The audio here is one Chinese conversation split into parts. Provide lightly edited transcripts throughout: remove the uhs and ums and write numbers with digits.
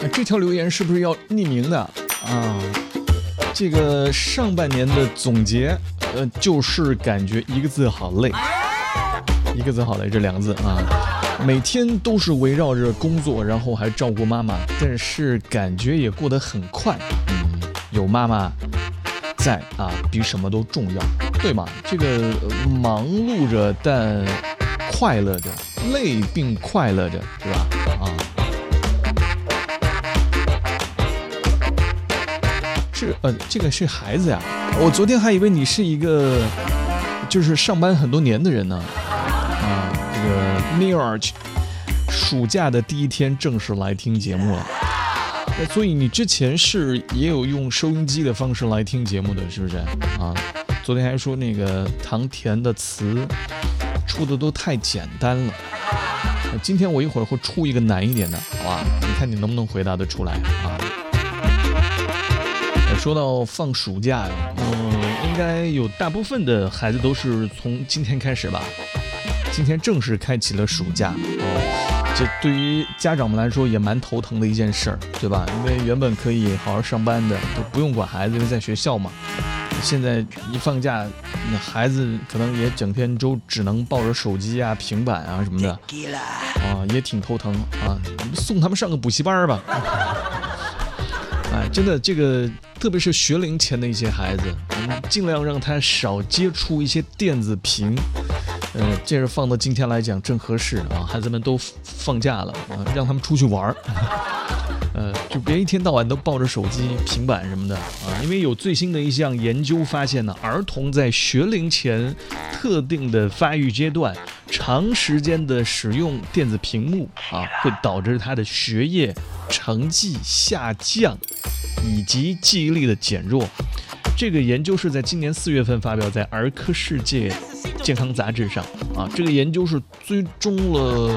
这条留言是不是要匿名的啊？这个上半年的总结，就是感觉一个字好累，一个字好累，这两个字啊。每天都是围绕着工作，然后还照顾妈妈，但是感觉也过得很快。有妈妈在啊，比什么都重要，对吗？这个忙碌着，但快乐着，累并快乐着，是吧？啊，是这个是孩子呀。我昨天还以为你是一个就是上班很多年的人呢。这个 Mirage 暑假的第一天正式来听节目了，所以你之前是也有用收音机的方式来听节目的，是不是啊？昨天还说那个唐田的词出的都太简单了，今天我一会儿会出一个难一点的，好吧？你看你能不能回答得出来啊？说到放暑假呀，应该有大部分的孩子都是从今天开始吧。今天正式开启了暑假这对于家长们来说也蛮头疼的一件事儿，对吧？因为原本可以好好上班的，都不用管孩子，因为在学校嘛。现在一放假，那孩子可能也整天都只能抱着手机啊、平板啊什么的，也挺头疼啊。送他们上个补习班吧。真的，这个特别是学龄前的一些孩子，尽量让他少接触一些电子屏。这是放到今天来讲正合适啊！孩子们都放假了让他们出去玩就别一天到晚都抱着手机、平板什么的因为有最新的一项研究发现呢，儿童在学龄前特定的发育阶段，长时间的使用电子屏幕会导致他的学业成绩下降，以及记忆力的减弱。这个研究是在今年4月份发表在《儿科世界健康杂志》上这个研究是追踪了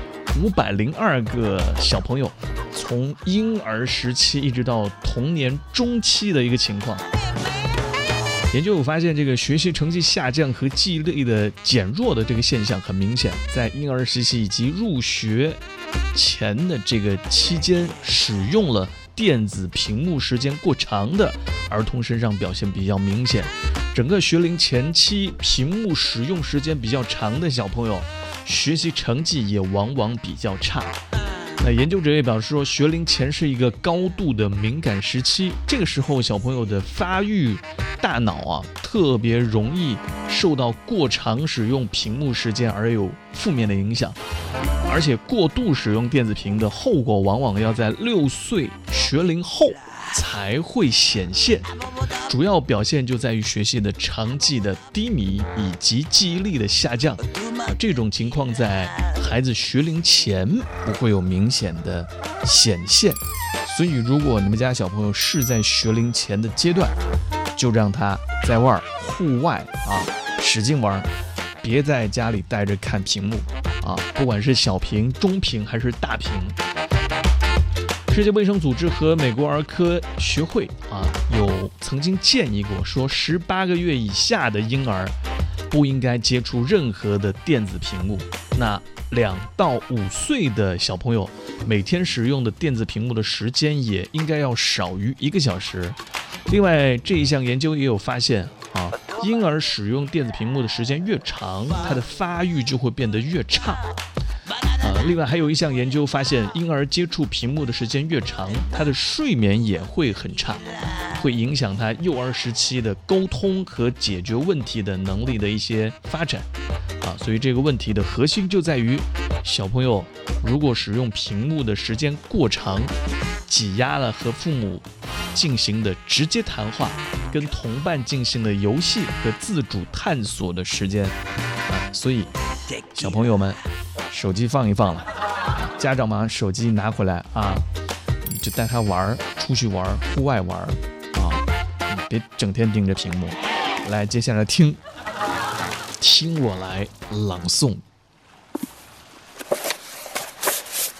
502个小朋友，从婴儿时期一直到童年中期的一个情况。研究有发现，这个学习成绩下降和记忆力的减弱的这个现象很明显，在婴儿时期以及入学前的这个期间使用了电子屏幕时间过长的儿童身上表现比较明显。整个学龄前期屏幕使用时间比较长的小朋友，学习成绩也往往比较差。那研究者也表示说，学龄前是一个高度的敏感时期，这个时候小朋友的发育大脑特别容易受到过长使用屏幕时间而有负面的影响，而且过度使用电子屏的后果往往要在6岁学龄后才会显现，主要表现就在于学习的成绩的低迷以及记忆力的下降。这种情况在孩子学龄前不会有明显的显现，所以如果你们家小朋友是在学龄前的阶段，就让他在户外使劲玩，别在家里待着看屏幕不管是小屏、中屏还是大屏。世界卫生组织和美国儿科学会有曾经建议过，说18个月以下的婴儿不应该接触任何的电子屏幕。那2到5岁的小朋友每天使用的电子屏幕的时间也应该要少于1个小时。另外，这一项研究也有发现婴儿使用电子屏幕的时间越长，他的发育就会变得越差。另外还有一项研究发现，婴儿接触屏幕的时间越长，他的睡眠也会很差，会影响他幼儿时期的沟通和解决问题的能力的一些发展所以这个问题的核心就在于，小朋友如果使用屏幕的时间过长，挤压了和父母进行的直接谈话，跟同伴进行的游戏和自主探索的时间所以小朋友们手机放一放了，家长们手机拿回来你就带他玩，出去玩，户外玩别整天盯着屏幕。来，接下来听我来朗诵